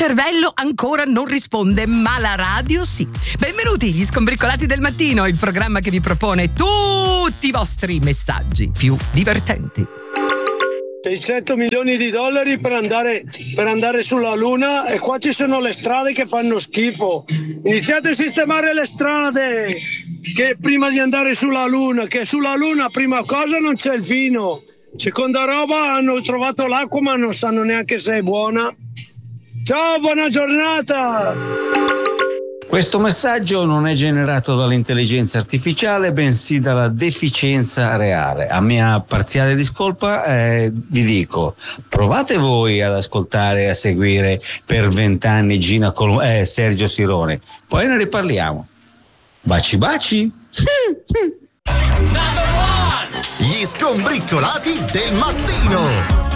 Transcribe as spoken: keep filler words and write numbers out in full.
cervello ancora non risponde, ma la radio sì. Benvenuti gli Skombrickolati del mattino, il programma che vi propone tutti i vostri messaggi più divertenti. seicento milioni di dollari per andare, per andare sulla Luna, e qua ci sono le strade che fanno schifo. Iniziate a sistemare le strade che prima di andare sulla Luna, che sulla Luna prima cosa non c'è il vino, seconda roba hanno trovato l'acqua ma non sanno neanche se è buona. Ciao, buona giornata! Questo messaggio non è generato dall'intelligenza artificiale, bensì dalla deficienza reale. A mia parziale discolpa eh, vi dico, provate voi ad ascoltare e a seguire per vent'anni Gina Col- eh, Sergio Sironi, poi ne riparliamo. Baci baci! Gli Skombrickolati del mattino.